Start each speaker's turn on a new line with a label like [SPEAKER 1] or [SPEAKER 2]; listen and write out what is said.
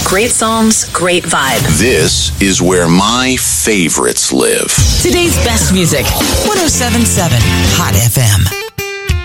[SPEAKER 1] Great songs, great vibe.
[SPEAKER 2] This is where my favorites live.
[SPEAKER 3] Today's best music, 107.7 Hot FM.